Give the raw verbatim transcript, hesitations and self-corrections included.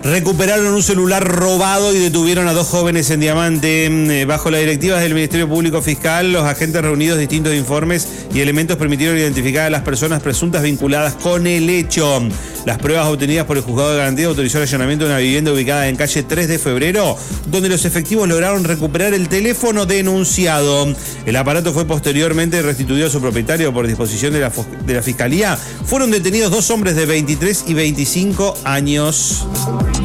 Recuperaron un celular robado y detuvieron a dos jóvenes en Diamante. Bajo las directivas del Ministerio Público Fiscal, los agentes reunidos distintos informes y elementos permitieron identificar a las personas presuntas vinculadas con el hecho. Las pruebas obtenidas por el Juzgado de Garantía autorizó el allanamiento de una vivienda ubicada en calle tres de febrero, donde los efectivos lograron recuperar el teléfono denunciado. El aparato fue posteriormente restituido a su propietario por disposición de la, de la Fiscalía. Fueron detenidos dos hombres de veintitrés y veinticinco años.